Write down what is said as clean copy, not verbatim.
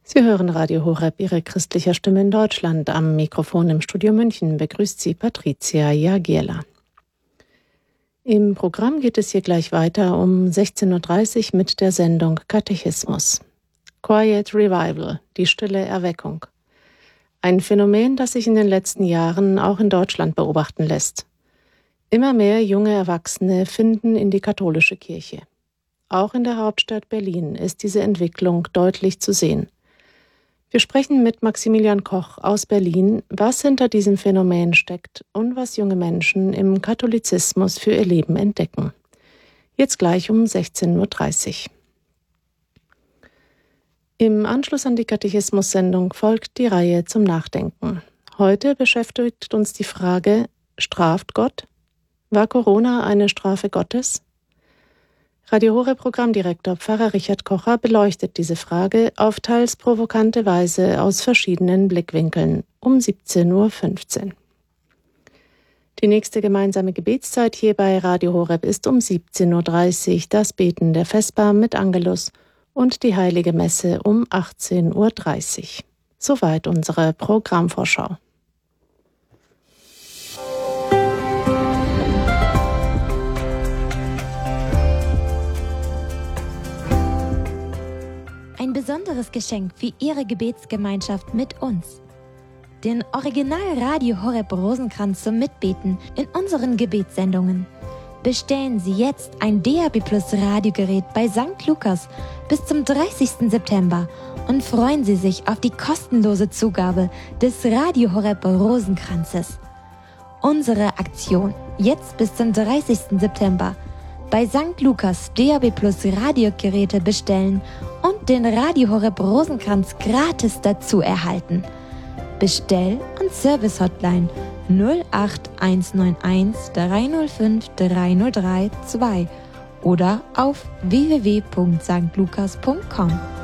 Sie hören Radio Horeb, Ihre christliche Stimme in Deutschland. Am Mikrofon im Studio München begrüßt Sie Patricia Jagierla. Im Programm geht es hier gleich weiter um 16.30 Uhr mit der Sendung Katechismus. Quiet Revival, die stille Erweckung. Ein Phänomen, das sich in den letzten Jahren auch in Deutschland beobachten lässt. Immer mehr junge Erwachsene finden in die katholische Kirche. Auch in der Hauptstadt Berlin ist diese Entwicklung deutlich zu sehen. Wir sprechen mit Maximilian Koch aus Berlin, was hinter diesem Phänomen steckt und was junge Menschen im Katholizismus für ihr Leben entdecken. Jetzt gleich um 16.30 Uhr. Im Anschluss an die Katechismus-Sendung folgt die Reihe zum Nachdenken. Heute beschäftigt uns die Frage: Straft Gott? War Corona eine Strafe Gottes? Radio Horeb Programmdirektor Pfarrer Richard Kocher beleuchtet diese Frage auf teils provokante Weise aus verschiedenen Blickwinkeln um 17.15 Uhr. Die nächste gemeinsame Gebetszeit hier bei Radio Horeb ist um 17.30 Uhr das Beten der Vesper mit Angelus und die Heilige Messe um 18.30 Uhr. Soweit unsere Programmvorschau. Ein besonderes Geschenk für Ihre Gebetsgemeinschaft mit uns. Den Original Radio Horeb Rosenkranz zum Mitbeten in unseren Gebetssendungen. Bestellen Sie jetzt ein DAB+ Radiogerät bei St. Lukas bis zum 30. September und freuen Sie sich auf die kostenlose Zugabe des Radio Horeb Rosenkranzes. Unsere Aktion jetzt bis zum 30. September. Bei St. Lukas DAB+ Radiogeräte bestellen und den Radio Horeb Rosenkranz gratis dazu erhalten. Bestell- und Service-Hotline 08191 305 303 2 oder auf www.stlukas.com.